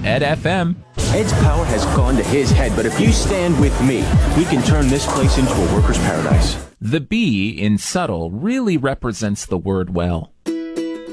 Ed FM. Ed's power has gone to his head, but if you stand with me, we can turn this place into a worker's paradise. The B in subtle really represents the word well.